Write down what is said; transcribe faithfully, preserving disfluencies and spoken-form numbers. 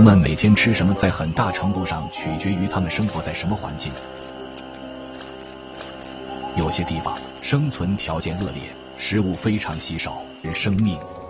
们每天吃什么，在很大程度上取决于他们生活在什么环境。有些地方生存条件恶劣，食物非常稀少，生命